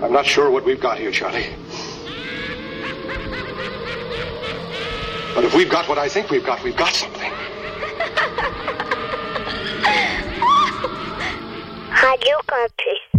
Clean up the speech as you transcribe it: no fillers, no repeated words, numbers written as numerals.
I'm not sure what we've got here, Charlie. But if we've got what I think we've got something. Radio Campus.